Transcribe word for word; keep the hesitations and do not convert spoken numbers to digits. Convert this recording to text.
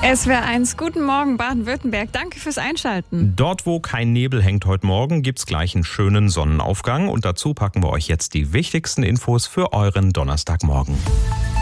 S W R eins, guten Morgen Baden-Württemberg. Danke fürs Einschalten. Dort, wo kein Nebel hängt heute Morgen, gibt's gleich einen schönen Sonnenaufgang. Und dazu packen wir euch jetzt die wichtigsten Infos für euren Donnerstagmorgen.